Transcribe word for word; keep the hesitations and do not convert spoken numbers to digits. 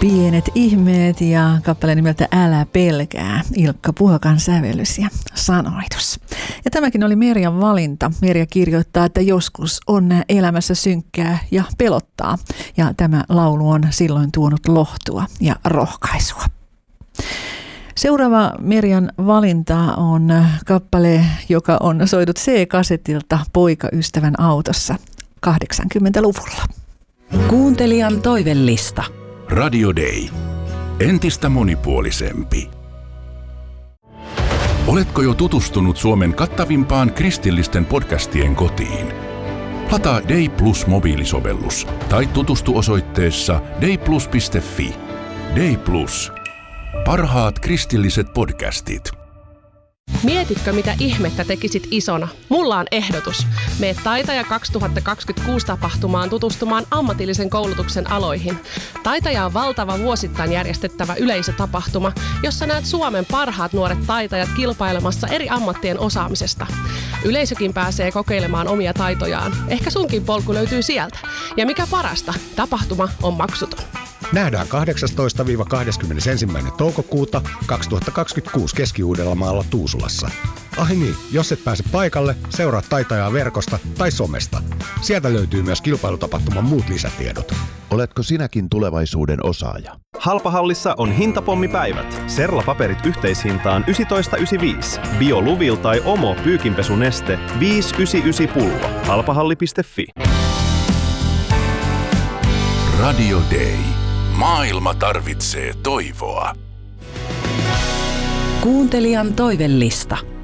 Pienet ihmeet ja kappale nimeltä Älä pelkää, Ilkka Puhakan sävellys ja sanoitus. Ja tämäkin oli Merjan valinta. Merja kirjoittaa, että joskus on elämässä synkkää ja pelottaa. Ja tämä laulu on silloin tuonut lohtua ja rohkaisua. Seuraava Merjan valinta on kappale, joka on soidut C-kasetilta poikaystävän autossa kahdeksankymmentäluvulla. Kuuntelijan toivellista. Radio Day. Entistä monipuolisempi. Oletko jo tutustunut Suomen kattavimpaan kristillisten podcastien kotiin? Lataa Day Plus mobiilisovellus tai tutustu osoitteessa dayplus piste fi. Day Plus. Parhaat kristilliset podcastit. Mietitkö, mitä ihmettä tekisit isona? Mulla on ehdotus. Mene Taitaja kaksituhattakaksikymmentäkuusi tapahtumaan tutustumaan ammatillisen koulutuksen aloihin. Taitaja on valtava vuosittain järjestettävä yleisötapahtuma, jossa näet Suomen parhaat nuoret taitajat kilpailemassa eri ammattien osaamisesta. Yleisökin pääsee kokeilemaan omia taitojaan. Ehkä sunkin polku löytyy sieltä. Ja mikä parasta, tapahtuma on maksuton. Nähdään kahdeksastoista kahdeskymmenesensimmäinen toukokuuta kaksituhattakaksikymmentäkuusi Keski-Uudellamaalla Tuusulassa. Ai niin, jos et pääse paikalle, seuraa Taitajaa verkosta tai somesta. Sieltä löytyy myös kilpailutapahtuman muut lisätiedot. Oletko sinäkin tulevaisuuden osaaja? Halpahallissa on hintapommipäivät. Serlapaperit yhteishintaan yksitoista pilkku yhdeksänkymmentäviisi. BioLuvil tai Omo pyykinpesuneste viisi yhdeksänkymmentäyhdeksän pullo. Halpahalli piste fi. Radio Day. Maailma tarvitsee toivoa. Kuuntelijan toivellista.